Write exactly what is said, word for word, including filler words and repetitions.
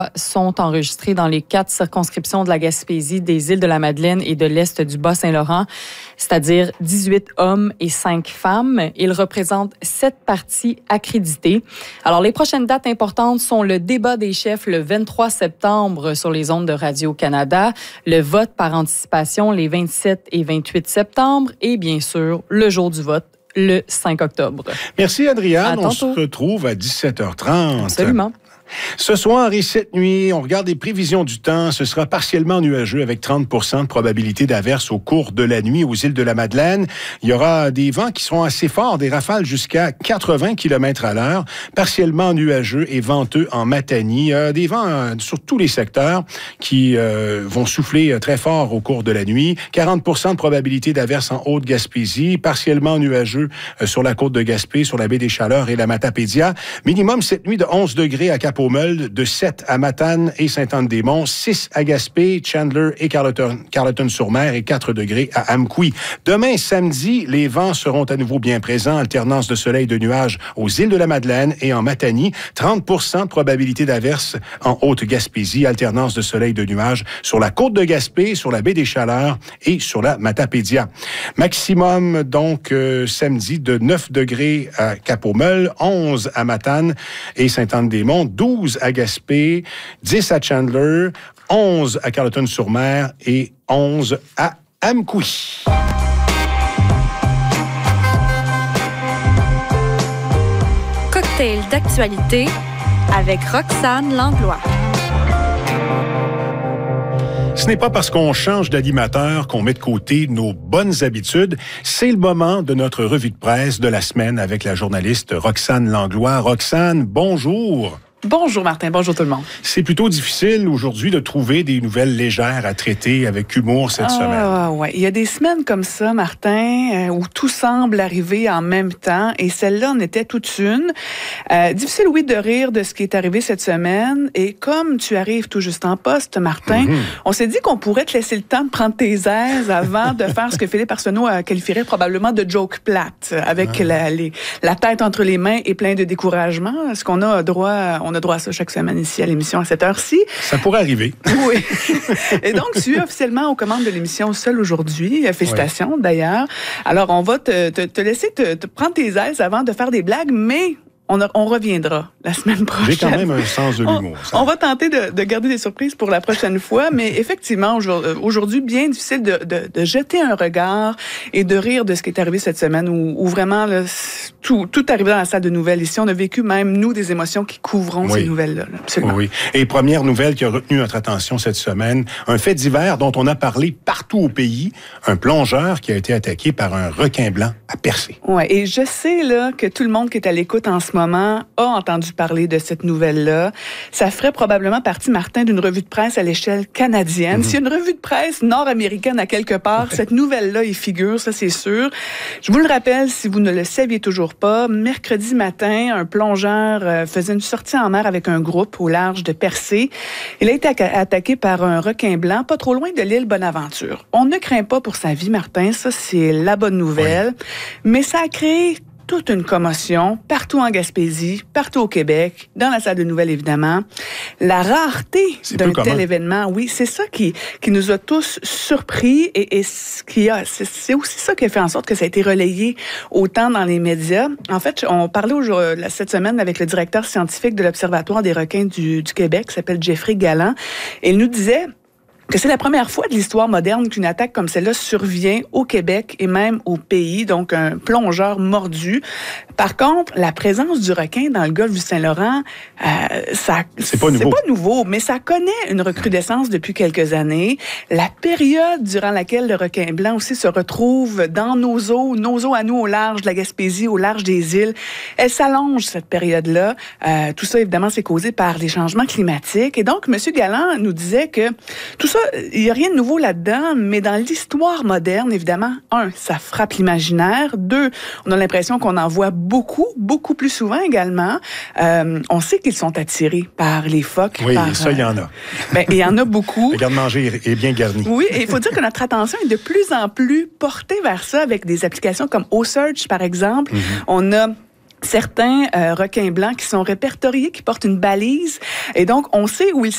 sont enregistrés dans les quatre circonscriptions de la Gaspésie, des îles de la Madeleine et de l'Est du Bas-Saint-Laurent, c'est-à-dire dix-huit hommes et cinq femmes. Ils représentent sept partis accrédités. Alors, les prochaines dates importantes sont le débat des chefs le vingt-trois septembre sur les ondes de Radio-Canada, le vote par anticipation les vingt-sept et vingt-huit septembre et bien sûr, le jour du vote, le cinq octobre. Merci, Adriane. On se retrouve à dix-sept heures trente. Absolument. Ce soir et cette nuit, on regarde les prévisions du temps. Ce sera partiellement nuageux avec trente pour cent de probabilité d'averse au cours de la nuit aux îles de la Madeleine. Il y aura des vents qui seront assez forts, des rafales jusqu'à quatre-vingts kilomètres à l'heure, partiellement nuageux et venteux en Matanie. Euh, des vents euh, sur tous les secteurs qui euh, vont souffler très fort au cours de la nuit. quarante pour cent de probabilité d'averse en Haute-Gaspésie, partiellement nuageux euh, sur la côte de Gaspé, sur la baie des Chaleurs et la Matapédia. Minimum cette nuit de onze degrés à Cap de sept à Matane et Sainte-Anne-des-Monts, six à Gaspé, Chandler et Carleton, Carleton-sur-Mer et quatre degrés à Amqui. Demain, samedi, les vents seront à nouveau bien présents, alternance de soleil et de nuages aux îles de la Madeleine et en Matanie. trente pour cent de probabilité d'averse en Haute-Gaspésie, alternance de soleil et de nuages sur la côte de Gaspé, sur la baie des Chaleurs et sur la Matapédia. Maximum, donc, euh, samedi de neuf degrés à Cap-au-Meul, onze à Matane et Sainte-Anne-des-Monts, douze à Gaspé, dix à Chandler, onze à Carleton-sur-Mer et onze à Amqui. Cocktail d'actualité avec Roxane Langlois. Ce n'est pas parce qu'on change d'animateur qu'on met de côté nos bonnes habitudes. C'est le moment de notre revue de presse de la semaine avec la journaliste Roxane Langlois. Roxane, bonjour. Bonjour Martin, bonjour tout le monde. C'est plutôt difficile aujourd'hui de trouver des nouvelles légères à traiter avec humour cette ah, semaine. Ah ouais, il y a des semaines comme ça, Martin, euh, où tout semble arriver en même temps, et celle-là en était toute une. Euh, difficile, oui, de rire de ce qui est arrivé cette semaine, et comme tu arrives tout juste en poste, Martin, mm-hmm. on s'est dit qu'on pourrait te laisser le temps de prendre tes aises avant de faire ce que Philippe Arsenault qualifierait probablement de joke plate, avec ah. la, les, la tête entre les mains et plein de découragement. Est-ce qu'on a droit... On a droit à ça chaque semaine ici à l'émission à cette heure-ci. Ça pourrait arriver. Oui. Et donc, tu es officiellement aux commandes de l'émission seule aujourd'hui. Félicitations, oui. D'ailleurs. Alors, on va te, te, te laisser te, te prendre tes aises avant de faire des blagues, mais... On, a, on reviendra la semaine prochaine. J'ai quand même un sens de l'humour. On, on va tenter de, de garder des surprises pour la prochaine fois, mais effectivement, aujourd'hui, bien difficile de, de, de jeter un regard et de rire de ce qui est arrivé cette semaine, où, où vraiment là, tout, tout arrivé dans la salle de nouvelles. Ici, on a vécu même, nous, des émotions qui couvront oui. ces nouvelles-là. Là, absolument. Oui. Et première nouvelle qui a retenu notre attention cette semaine, un fait divers dont on a parlé partout au pays, un plongeur qui a été attaqué par un requin blanc à Percé. Oui, et je sais là que tout le monde qui est à l'écoute en ce moment a entendu parler de cette nouvelle-là. Ça ferait probablement partie, Martin, d'une revue de presse à l'échelle canadienne. Mm-hmm. S'il y a une revue de presse nord-américaine à quelque part, ouais. cette nouvelle-là y figure, ça c'est sûr. Je vous le rappelle, si vous ne le saviez toujours pas, mercredi matin, un plongeur euh, faisait une sortie en mer avec un groupe au large de Percé. Il a été a- attaqué par un requin blanc, pas trop loin de l'île Bonaventure. On ne craint pas pour sa vie, Martin, ça c'est la bonne nouvelle. Ouais. Mais ça a créé toute une commotion partout en Gaspésie, partout au Québec, dans la salle de nouvelles, évidemment. La rareté c'est d'un tel événement, oui, c'est ça qui, qui nous a tous surpris et, et ce qui a, c'est, c'est aussi ça qui a fait en sorte que ça a été relayé autant dans les médias. En fait, on parlait aujourd'hui, cette semaine avec le directeur scientifique de l'Observatoire des requins du, du Québec, qui s'appelle Jeffrey Galland, et il nous disait que c'est la première fois de l'histoire moderne qu'une attaque comme celle-là survient au Québec et même au pays, donc un plongeur mordu. Par contre, la présence du requin dans le golfe du Saint-Laurent, euh, ça, c'est pas nouveau. C'est pas nouveau, mais ça connaît une recrudescence depuis quelques années. La période durant laquelle le requin blanc aussi se retrouve dans nos eaux, nos eaux à nous au large de la Gaspésie, au large des îles, elle s'allonge cette période-là. Euh, tout ça, évidemment, c'est causé par les changements climatiques. Et donc, M. Galland nous disait que tout ça, il n'y a rien de nouveau là-dedans, mais dans l'histoire moderne, évidemment, un, ça frappe l'imaginaire. Deux, on a l'impression qu'on en voit beaucoup, beaucoup plus souvent également. Euh, on sait qu'ils sont attirés par les phoques. Oui, par, ça, il y en a. Ben, il y en a beaucoup. Le garde-manger est bien garni. Oui, et il faut dire que notre attention est de plus en plus portée vers ça avec des applications comme OSearch, par exemple. Mm-hmm. On a certains euh, requins blancs qui sont répertoriés, qui portent une balise. Et donc, on sait où ils